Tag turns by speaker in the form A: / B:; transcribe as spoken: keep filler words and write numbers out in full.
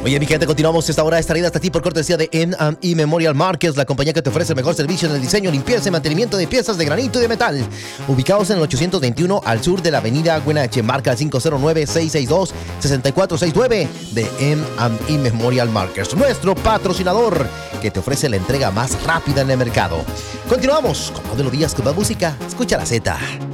A: Oye, mi gente, continuamos esta hora. Esta traída hasta ti por cortesía de M and E Memorial Markets, la compañía que te ofrece el mejor servicio en el diseño, limpieza y mantenimiento de piezas de granito y de metal. Ubicados en el ochocientos veintiuno al sur de la avenida Güenache. Marca el cinco cero nueve, seis seis dos, seis cuatro seis nueve de M and E Memorial Markets, nuestro patrocinador que te ofrece la entrega más rápida en el mercado. Continuamos con Modelo Díaz con más música. Escucha la Z.